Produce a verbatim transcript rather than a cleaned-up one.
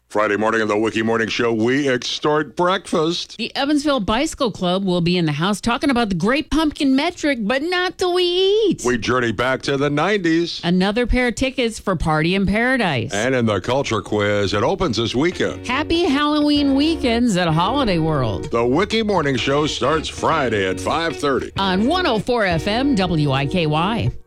Friday morning on the Wiki Morning Show, we extort breakfast. The Evansville Bicycle Club will be in the house talking about the Great Pumpkin Metric, but not till we eat. We journey back to the nineties. Another pair of tickets for Party in Paradise. And in the culture quiz, it opens this weekend. Happy Halloween weekends at Holiday World. The Wiki Morning Show starts Friday at five thirty. On one oh four F M W I K Y.